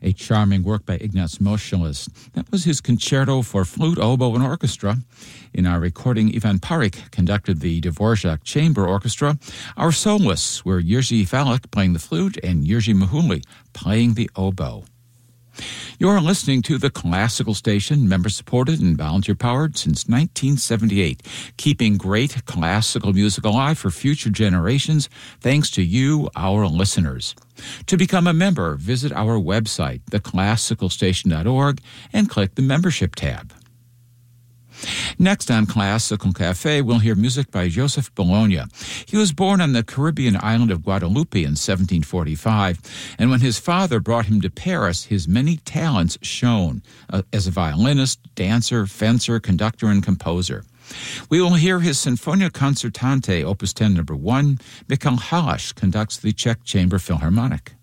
a charming work by Ignaz Moscheles. That was his concerto for flute, oboe, and orchestra. In our recording, Ivan Parik conducted the Dvorak Chamber Orchestra. Our soloists were Jiří Valek playing the flute and Jiří Mahuli playing the oboe. You're listening to the Classical Station, member-supported and volunteer-powered since 1978, keeping great classical music alive for future generations thanks to you, our listeners. To become a member, visit our website, theclassicalstation.org, and click the Membership tab. Next on Classical Cafe, we'll hear music by Joseph Bologna. He was born on the Caribbean island of Guadeloupe in 1745, and when his father brought him to Paris, his many talents shone as a violinist, dancer, fencer, conductor, and composer. We will hear his Sinfonia Concertante, Opus 10, No. 1. Michal Halasz conducts the Czech Chamber Philharmonic.